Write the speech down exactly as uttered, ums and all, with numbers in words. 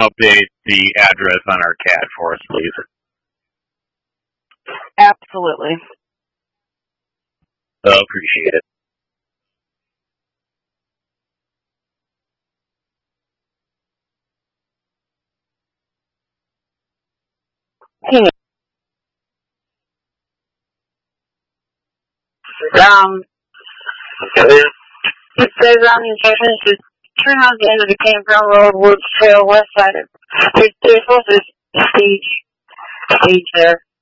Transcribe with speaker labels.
Speaker 1: update the address on our C A D for us, please?
Speaker 2: Absolutely.
Speaker 1: I appreciate it.
Speaker 2: Hey. Um, it says on the instructions to turn on the end of the campground road, Woods Trail, west side of, there's, there's supposed to be stage, stage there.